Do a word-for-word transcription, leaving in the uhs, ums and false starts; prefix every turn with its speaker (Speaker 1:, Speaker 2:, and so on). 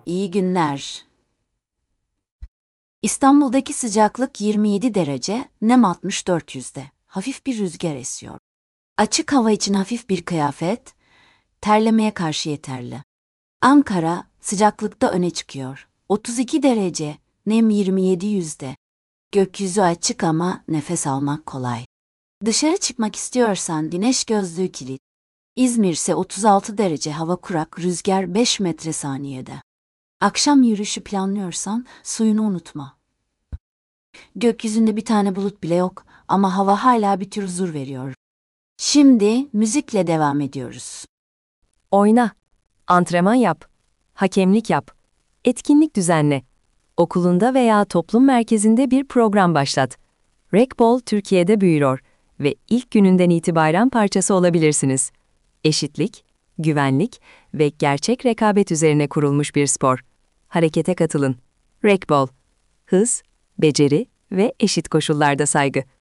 Speaker 1: İyi günler. İstanbul'daki sıcaklık yirmi yedi derece, nem altmış dört yüzde. Hafif bir rüzgar esiyor. Açık hava için hafif bir kıyafet, terlemeye karşı yeterli. Ankara, sıcaklıkta öne çıkıyor. otuz iki derece, nem yirmi yedi yüzde. Gökyüzü açık ama nefes almak kolay. Dışarı çıkmak istiyorsan güneş gözlüğü kilit. İzmir ise otuz altı derece, hava kurak, rüzgar beş metre saniyede. Akşam yürüyüşü planlıyorsan suyunu unutma. Gökyüzünde bir tane bulut bile yok ama hava hala bir tür huzur veriyor. Şimdi müzikle devam ediyoruz.
Speaker 2: Oyna, antrenman yap, hakemlik yap, etkinlik düzenle. Okulunda veya toplum merkezinde bir program başlat. Rec Türkiye'de büyüyor ve ilk gününden itibaren parçası olabilirsiniz. Eşitlik, güvenlik ve gerçek rekabet üzerine kurulmuş bir spor. Harekete katılın. Rec Hız, beceri ve eşit koşullarda saygı.